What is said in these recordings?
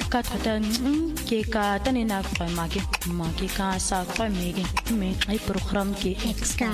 ka thata ke ka tanina kwa make ka sa kwa me ai program ke Extra.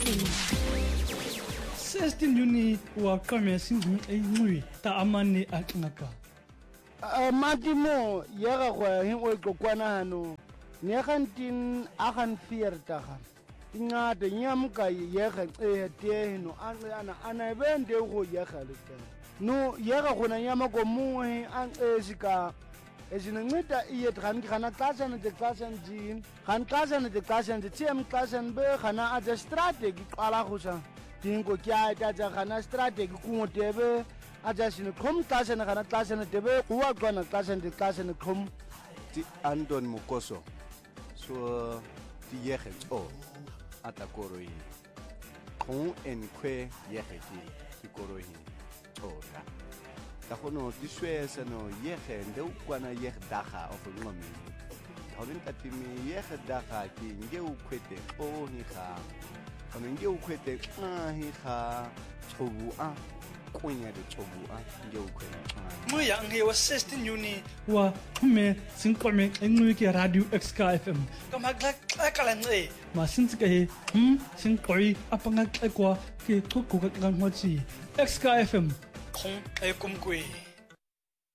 16 Juni wa kame singu ngui ta amani aknaka matimo yega go hengwe kokwana hano ne gantin agan fierta ga ingade nyamka yega tehno ana bende go yega le no yega gona nyama go muhe an esika ezinceda iye khana xashana de xashana jin khan xashana de xashana de tiem xashana be khana aja strategy qala khusa dingo kya ta khana strategy kungotebe aja sine khom xashana khana xashana debe kuwa khona xashana de xashana khom ti Anton Mukoso so ti yege o atakoroi khon en kwe yege ti koroi ora da kono ti swesa no yege ndeu kwana yege daga of ngomi hawin katimi yege daga ki ngeu kwete o hi kha kono ngeu kwete hi kha chobu a kunya de chobu a ngeu kwete mo ya nge wa 16 Juni wa me sinkome ngui ke radio XK FM kama kala nge ma sintsike he sinkoi apanga kwa ke tsoko ka ngwachi XK FM 空爱公贵。